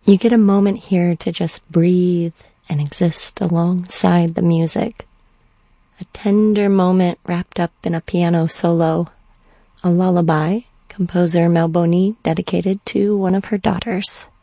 You get a moment here to just breathe and exist alongside the music. A tender moment wrapped up in a piano solo, a lullaby composer Mel Boney dedicated to one of her daughters.